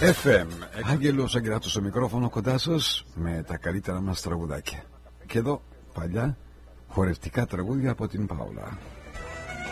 FM. Άγγελος Αγγελάτος στο μικρόφωνο κοντά σας με τα καλύτερα μας τραγουδάκια. Και εδώ παλιά χορευτικά τραγούδια από την Πάολα.